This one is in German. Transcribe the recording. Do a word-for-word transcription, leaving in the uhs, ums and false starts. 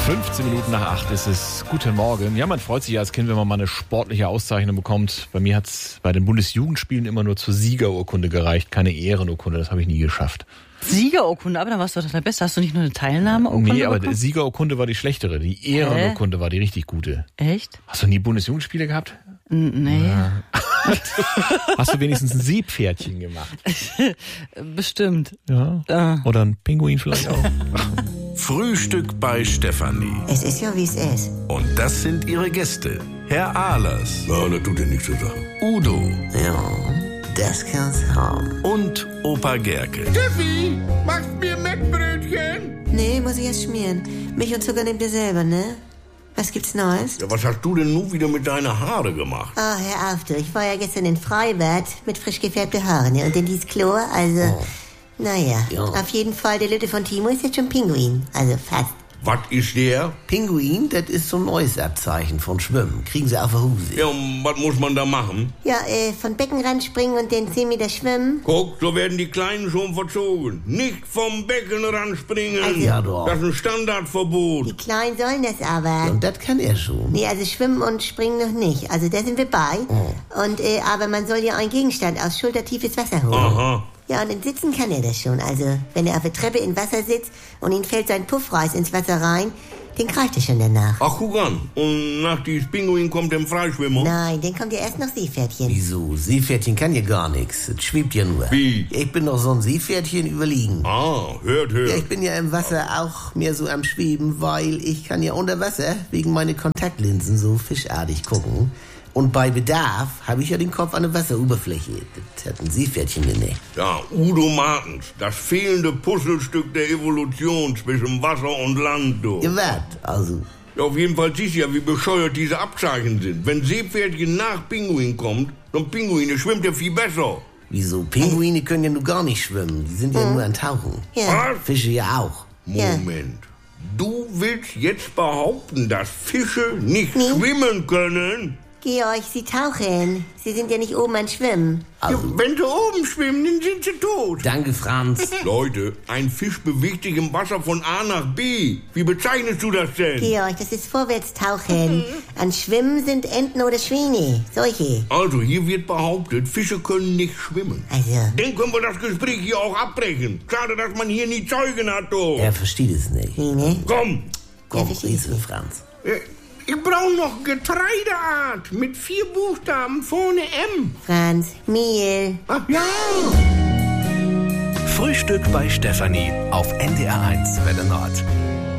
fünfzehn Minuten nach acht ist es. Guten Morgen. Ja, man freut sich ja als Kind, wenn man mal eine sportliche Auszeichnung bekommt. Bei mir hat es bei den Bundesjugendspielen immer nur zur Siegerurkunde gereicht, keine Ehrenurkunde. Das habe ich nie geschafft. Siegerurkunde, aber dann warst du doch der Beste. Hast du nicht nur eine Teilnahmeurkunde Nee, aber bekommen? die Siegerurkunde war die schlechtere. Die Ehrenurkunde war die richtig gute. Echt? Hast du nie Bundesjugendspiele gehabt? N- Nee. Ja. Hast du wenigstens ein Seepferdchen gemacht? Bestimmt. Ja. Äh. Oder ein Pinguin vielleicht auch? Frühstück bei Stefanie. Es ist ja, wie es ist. Und das sind ihre Gäste. Herr Ahlers. Ja, das tut ja nichts zur Sache. Udo Ja, das kann's haben. und Opa Gerke. Steffi, machst mir Mettbrötchen? Nee, muss ich erst schmieren. Milch und Zucker nehmt ihr selber, ne? Was gibt's Neues? Ja, was hast du denn nun wieder mit deinen Haare gemacht? Oh, hör auf, du. Ich war ja gestern in Freibad mit frisch gefärbten Haaren, ne? Und in dieses Chlor, also... Oh. Naja, Ja. auf jeden Fall, der Lütte von Timo ist jetzt schon Pinguin. Also fast. Was ist der? Pinguin, das ist so ein neues Abzeichen von Schwimmen. Kriegen sie auf der Hose. Ja, und was muss man da machen? Ja, äh, von Beckenrand springen und den zehn Meter schwimmen. Guck, so werden die Kleinen schon verzogen. Nicht vom Beckenrand springen. Also- Ja, doch. Das ist ein Standardverbot. Die Kleinen sollen das aber. Und das kann er schon. Nee, also schwimmen und springen noch nicht. Also da sind wir bei. Oh. Und, äh, aber man soll ja einen Gegenstand aus schultertiefes Wasser holen. Aha. Ja, und in Sitzen kann er das schon. Also, wenn er auf der Treppe im Wasser sitzt und ihm fällt sein Puffreis ins Wasser rein, den greift er schon danach. Ach, guck an. Und nach diesem Pinguin kommt der Freischwimmer? Nein, dann kommt ja erst noch Seepferdchen. Wieso? Seepferdchen kann ja gar nichts. Es schwebt ja nur. Wie? Ich bin doch so ein Seepferdchen überlegen. Ah, hört, Ja, hört. ich bin ja im Wasser auch mehr so am Schweben, weil ich kann ja unter Wasser wegen meiner Kontaktlinsen so fischartig gucken. Und bei Bedarf habe ich ja den Kopf an der Wasseroberfläche. Das hat ein Seepferdchen ja nicht. Ja, Udo Martens. Das fehlende Puzzlestück der Evolution zwischen Wasser und Land, du. Ihr wart, also. Ja, auf jeden Fall siehst du ja, wie bescheuert diese Abzeichen sind. Wenn Seepferdchen nach Pinguin kommt, dann Pinguine schwimmt ja viel besser. Wieso? Pinguine können ja nur gar nicht schwimmen. Die sind ja nur an Tauchen. Ja. Was? Fische ja auch. Ja. Moment. Du willst jetzt behaupten, dass Fische nicht Nee. schwimmen können? Georg, Sie tauchen. Sie sind ja nicht oben an Schwimmen. Ja, wenn sie oben schwimmen, dann sind sie tot. Danke, Franz. Leute, ein Fisch bewegt sich im Wasser von A nach B. Wie bezeichnest du das denn? Georg, das ist Vorwärtstauchen. An Schwimmen sind Enten oder Schwäne. Solche. Also, hier wird behauptet, Fische können nicht schwimmen. Also, Dann können wir das Gespräch hier auch abbrechen. Schade, dass man hier nie Zeugen hat, du. Er versteht es nicht. nee, ne? Komm, Komm, versteht Riese, nicht. Franz. äh, ich brauche noch Getreideart mit vier Buchstaben vorne M. Franz, Mehl. Ach ja. Frühstück bei Stefanie auf N D R eins Welle Nord.